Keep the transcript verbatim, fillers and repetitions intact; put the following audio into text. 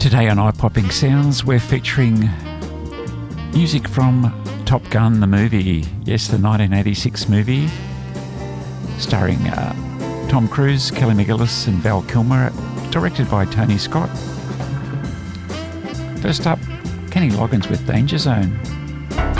Today on Eye Popping Sounds, we're featuring music from Top Gun, the movie. Yes, the nineteen eighty-six movie, starring uh, Tom Cruise, Kelly McGillis and Val Kilmer, directed by Tony Scott. First up, Kenny Loggins with Danger Zone.